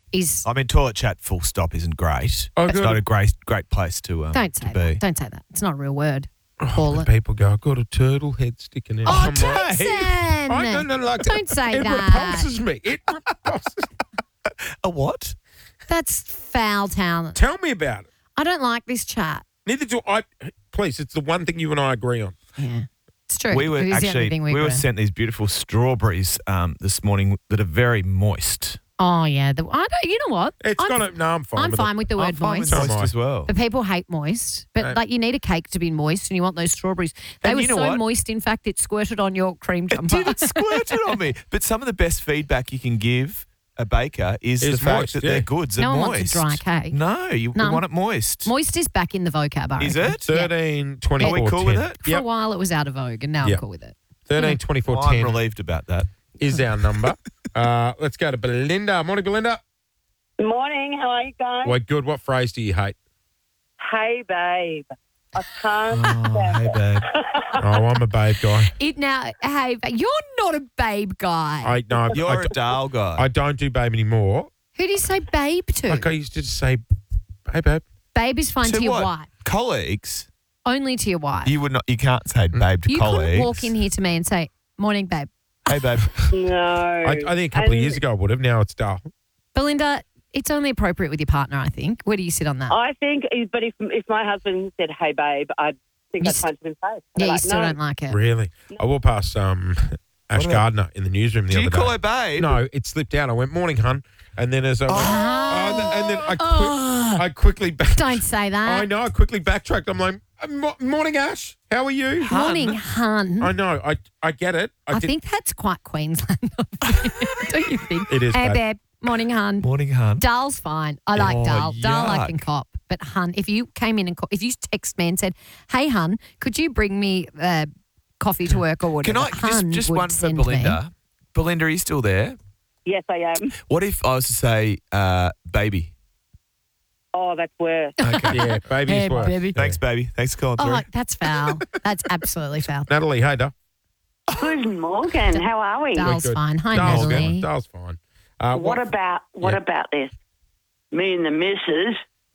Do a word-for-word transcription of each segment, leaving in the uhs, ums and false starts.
is... I mean, toilet chat full stop isn't great. Oh, it's good. not a great great place to, um, Don't to say be. that. Don't say that. It's not a real word. Oh, Call when it. people go, I've got a turtle head sticking out. Oh, I'm like, Jason! I don't know, like, Don't say it that. repulses me. It repulses A what? That's foul talent. Tell me about it. I don't like this chat. Neither do I. Please, it's the one thing you and I agree on. Yeah. It's true. We were It is the only actually thing we, we were agree on. sent these beautiful strawberries um, this morning that are very moist. Oh, yeah. The, I don't, you know what? It's I'm, got to, no, I'm fine I'm with fine it. with the I'm word fine moist. with So am moist I. as well. But people hate moist. But Right. like you need a cake to be moist and you want those strawberries. They And were you know so what? moist, in fact, it squirted on your cream It jumper. did. It squirted on me. But some of the best feedback you can give a baker is Is the fact moist, that yeah. their goods are No one moist. wants a dry cake. No, you, No. you want it moist. Moist is back in the vocab, I Is reckon. it? Yeah. thirteen, twenty-four, Are we cool with ten. it? For a Yep. while it was out of vogue and now Yep. I'm cool with it. thirteen, twenty-four, Well, I'm ten relieved about that. is our number. uh, let's go to Belinda. Morning, Belinda. Morning, how are you guys? Well, good. What phrase do you hate? Hey, babe. I can't Oh, stand hey, it. babe. Oh, I'm a babe guy. It now, hey, but you're not a babe guy. I no, You're I, a Dale guy. I don't do babe anymore. Who do you say babe to? Like I used to just say, hey, babe. Babe is fine To to your what? wife. Colleagues, Only to your wife. you would not. You can't say babe to You colleagues. couldn't walk in here to me and say, morning, babe. Hey, babe. No. I, I think a couple of And years ago I would have. Now it's dull. Belinda, it's only appropriate with your partner, I think. Where do you sit on that? I think, but if if my husband said, hey, babe, I'd think You I'd s- punch him in the face. yeah, I'd be you like, still no. don't like it. Really? I walked past um, Ash What about- Gardner in the newsroom the Do other you day. call her babe? No, it slipped out. I went, morning, hun. And then as I went, oh, and then I, quick, Oh. I quickly back. Don't say that. I know. I quickly backtracked. I'm like, "Uh, mo- morning, Ash. How are you? Morning, hun. I know. I I get it. I, I get- think that's quite Queensland of you. Don't you think? It is, Hey, babe. babe. Morning, hun. Morning, hun. Dale's fine. I like Oh, Dale. Dale I yuck. can cop. But hun, if you came in and co- if you text me and said, hey, hun, could you bring me uh, coffee to work or Can whatever? I just hun just would one for send me. Belinda? Belinda, are you still there? Yes, I am. What if I was to say, uh, baby? Oh, that's worse. Okay. yeah, baby's Hey, worse. baby. Yeah. Thanks, baby. Thanks for calling Oh, through. that's foul. That's absolutely foul. Natalie, hey, Dale. Good morning. How are we? Dale's good. fine. Hi, Dale's Natalie. fine. Dale's fine. Uh, What about what Yeah. about this? Me and the missus.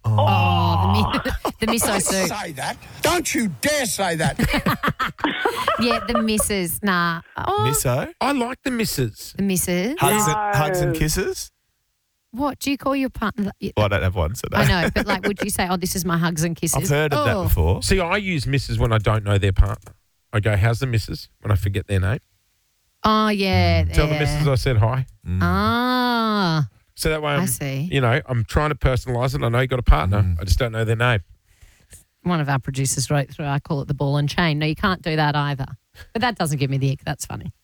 Oh, the, mi- the miso soup. Say that. Don't you dare say that. Yeah, the missus. Nah. Oh, Misso? I like the missus. the missus. Hugs, No. and, hugs and kisses? What do you call your partner? Yeah, Well, I don't have one, so no. I know, but like, would you say, oh, this is my hugs and kisses? I've heard of oh. that before. See, I use missus when I don't know their partner. I go, how's the missus? When I forget their name. Oh, yeah. Tell the yeah. missus I said hi. Ah, So that way I I'm, see. you know, I'm trying to personalise it. I know you got a partner. Mm. I just don't know their name. One of our producers wrote through, I call it the ball and chain. No, you can't do that either. But that doesn't give me the ick. That's funny.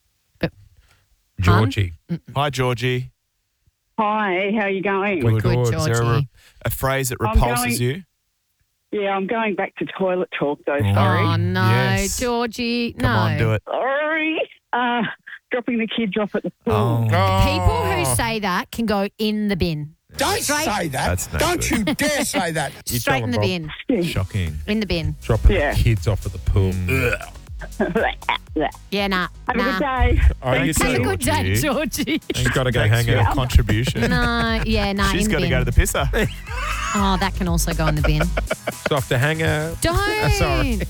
Georgie. Hi, Georgie. Hi, how are you going? We're Good, good. Is there a, Georgie. a phrase that I'm repulses going- you? Yeah, I'm going back to toilet talk though. Oh. Sorry. Oh, no, Yes. Georgie. Come no. on, do it. Sorry. Uh, dropping the kids off at the pool. Oh, People who Oh. say that can go in the bin. Don't Straight- say that. That's no Don't good. you dare say that. You Straight tell in the them, bin. shocking. In the bin. Dropping Yeah. the kids off at the pool. Mm. Ugh. Yeah, nah. Have nah. a good day. Oh, you Thanks, Have a too. good day, Georgie. She's got to go Thanks hang for your out. contribution. No, yeah, no. She's in got the to bin. go to the pisser. Oh, that can also go in the bin. It's off to hang out. Don't. sorry.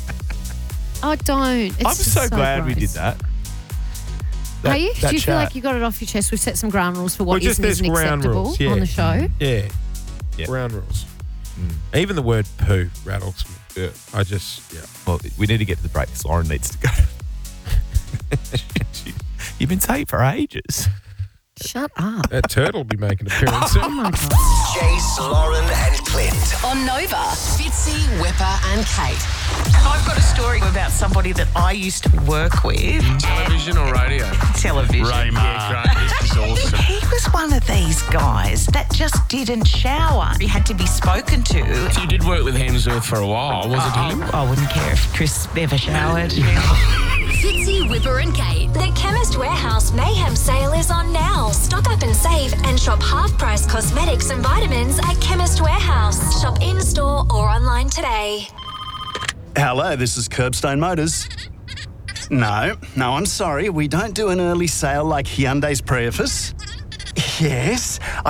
Oh, don't. It's I'm just so, glad we gross. did that. Are you? that Do you feel chat. like you got it off your chest? We've set some ground rules for Well, what is just and there's isn't ground acceptable rules, yeah. on the show. Yeah. Yeah. Ground rules. Even the word poo rattles me. Yeah. I just, yeah. Well, we need to get to the break because Lauren needs to go. You've been saying for ages. Shut up. That turtle will be making an appearance Oh soon. my God. Jace, Lauren, and Clint. On Nova, Fitzy, Whipper, and Kate. I've got a story about somebody that I used to work with. Television or radio? Television. Raymar. Yeah, great. This is awesome. He was one of these guys that just didn't shower. He had to be spoken to. You did work with Hemsworth for a while, was it him? I wouldn't care if Chris ever showered. Fitzy, Whipper and Kate. The Chemist Warehouse Mayhem sale is on now. Stock up and save and shop half-price cosmetics and vitamins at Chemist Warehouse. Shop in-store or online today. Hello, this is Curbstone Motors. No, no, I'm sorry. We don't do an early sale like Hyundai's Prius. Yes,